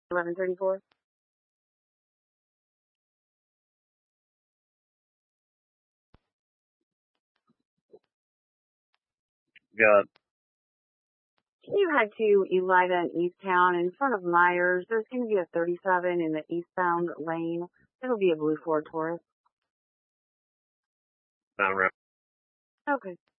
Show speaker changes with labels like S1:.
S1: 1134.
S2: Got
S1: Can you head to Elida and Easttown in front of Myers? There's going to be a 37 in the eastbound lane. It'll be a blue Ford Taurus.
S2: down around.
S1: Okay.